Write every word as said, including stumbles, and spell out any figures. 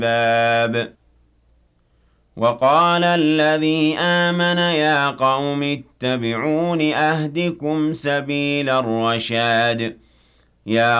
الْأَلْبَابِ وَقَالَ الَّذِي آمَنَ يَا قَوْمِ اتَّبِعُونِ أَهْدِكُمْ سَبِيلَ الرَّشَادِ يَا